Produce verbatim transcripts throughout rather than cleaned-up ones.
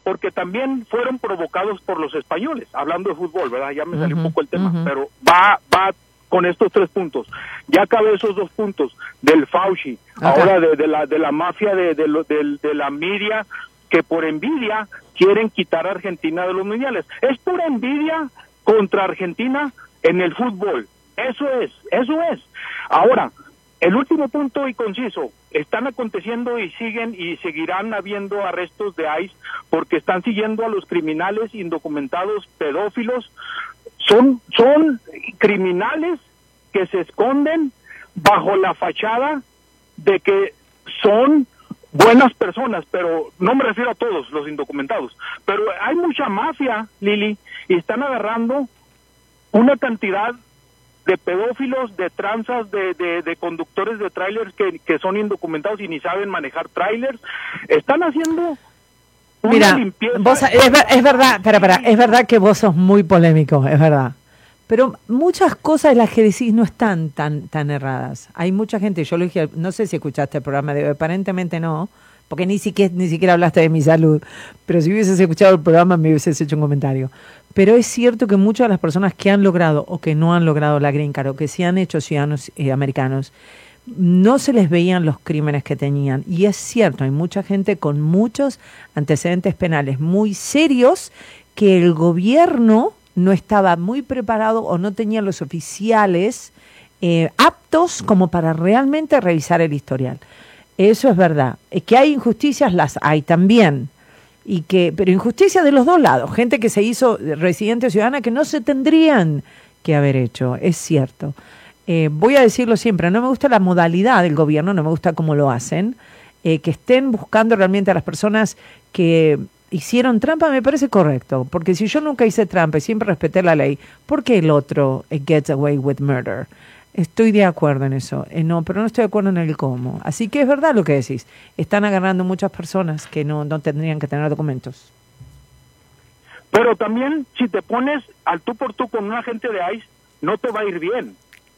porque también fueron provocados por los españoles, hablando de fútbol, ¿verdad? Ya me uh-huh, salió un poco el tema, uh-huh. pero va va con estos tres puntos. Ya acabé esos dos puntos del Fauci, okay. ahora de, de la de la mafia de de, lo, de de la media, que por envidia quieren quitar a Argentina de los mundiales. Es pura envidia contra Argentina en el fútbol. Eso es, eso es. Ahora, el último punto y conciso, están aconteciendo y siguen y seguirán habiendo arrestos de ICE porque están siguiendo a los criminales indocumentados pedófilos. Son, son criminales que se esconden bajo la fachada de que son buenas personas, pero no me refiero a todos los indocumentados, pero hay mucha mafia, Lili, y están agarrando una cantidad de pedófilos, de tranzas, de, de, de conductores de trailers que, que son indocumentados y ni saben manejar trailers. Están haciendo una Mira, limpieza. Vos, es, es verdad, espera, espera, es verdad que vos sos muy polémico, es verdad. Pero muchas cosas de las que decís no están tan tan erradas. Hay mucha gente, yo lo dije, no sé si escuchaste el programa de hoy, aparentemente no, porque ni siquiera, ni siquiera hablaste de mi salud, pero si hubieses escuchado el programa me hubieses hecho un comentario. Pero es cierto que muchas de las personas que han logrado o que no han logrado la green card o que se han hecho ciudadanos eh, americanos, no se les veían los crímenes que tenían. Y es cierto, hay mucha gente con muchos antecedentes penales muy serios que el gobierno no estaba muy preparado o no tenía los oficiales eh, aptos como para realmente revisar el historial. Eso es verdad. Que hay injusticias, las hay también. Y que, pero injusticia de los dos lados. Gente que se hizo residente o ciudadana que no se tendrían que haber hecho. Es cierto. Eh, voy a decirlo siempre, no me gusta la modalidad del gobierno, no me gusta cómo lo hacen. Eh, que estén buscando realmente a las personas que hicieron trampa me parece correcto. Porque si yo nunca hice trampa y siempre respeté la ley, ¿por qué el otro eh, gets away with murder? Estoy de acuerdo en eso, eh, no, pero no estoy de acuerdo en el cómo. Así que es verdad lo que decís. Están agarrando muchas personas que no, no tendrían que tener documentos. Pero también, si te pones al tú por tú con un agente de ICE, no te va a ir bien.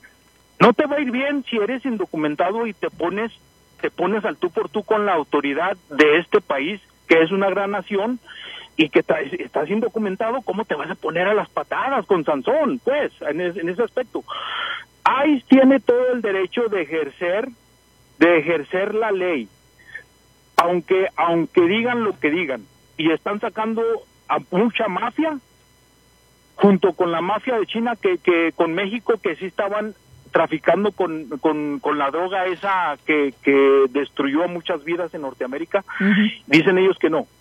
No te va a ir bien si eres indocumentado y te pones, te pones al tú por tú con la autoridad de este país, que es una gran nación, y que estás indocumentado. ¿Cómo te vas a poner a las patadas con Sansón? Pues, en, es, en ese aspecto. ICE tiene todo el derecho de ejercer, de ejercer la ley, aunque, aunque digan lo que digan, y están sacando a mucha mafia, junto con la mafia de China, que, que con México, que sí estaban traficando con, con, con la droga esa que, que destruyó muchas vidas en Norteamérica. Uh-huh. Dicen ellos que no.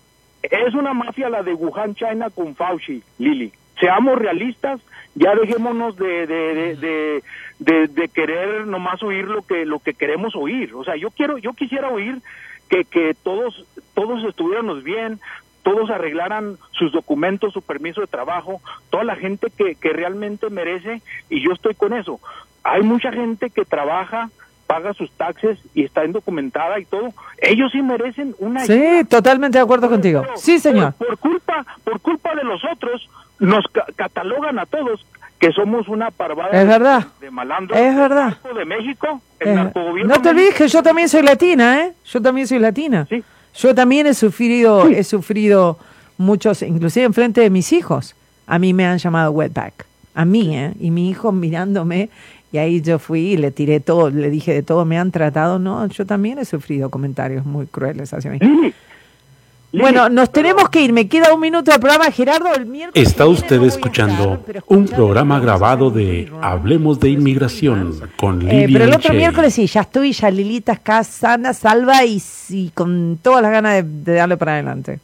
Es una mafia la de Wuhan, China, con Fauci, Lili. Seamos realistas, ya dejémonos de de, de, de, de, de querer nomás oír lo que lo que queremos oír. O sea, yo quiero, yo quisiera oír que, que todos, todos estuviéramos bien, todos arreglaran sus documentos, su permiso de trabajo, toda la gente que, que realmente merece, y yo estoy con eso. Hay mucha gente que trabaja, paga sus taxes y está indocumentada y todo. Ellos sí merecen una Sí, ayuda. Totalmente de acuerdo pero, contigo. Pero, sí, señor. Por, por culpa, por culpa de los otros, nos ca- catalogan a todos que somos una parvada es verdad. de, de malandros. Es verdad. El de México, el es, narcogobierno. No te olvides que yo también soy latina, ¿eh? Yo también soy latina. Sí. Yo también he sufrido, sí. he sufrido muchos, inclusive en frente de mis hijos. A mí me han llamado wetback. A mí, ¿eh? Y mi hijo mirándome, y ahí yo fui y le tiré todo, le dije de todo, me han tratado. No, yo también he sufrido comentarios muy crueles hacia mí. Lili, Bueno, nos tenemos que ir. Me queda un minuto del programa, Gerardo. El miércoles Está usted no escuchando estar, un programa grabado de Hablemos de Inmigración con Lilian eh, Pero el otro Shea. miércoles sí, ya estoy, ya Lilita acá, sana, salva y, y con todas las ganas de, de darle para adelante.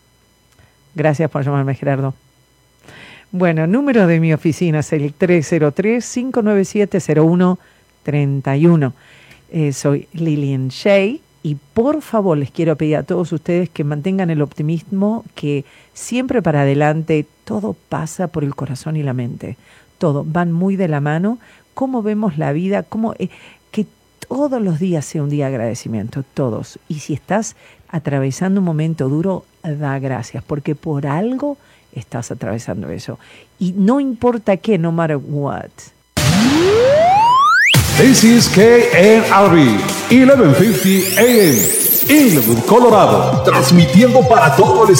Gracias por llamarme, Gerardo. Bueno, número de mi oficina es el tres cero tres, cinco nueve siete, cero uno tres uno. Eh, soy Lilian Shea. Y por favor les quiero pedir a todos ustedes que mantengan el optimismo, que siempre para adelante todo pasa por el corazón y la mente. Todo, van muy de la mano. Cómo vemos la vida, cómo, eh, que todos los días sea un día de agradecimiento, todos. Y si estás atravesando un momento duro, da gracias, porque por algo estás atravesando eso. Y no importa qué, no matter what. This is K N R B, eleven fifty A M, Inglewood, Colorado, transmitiendo para todo el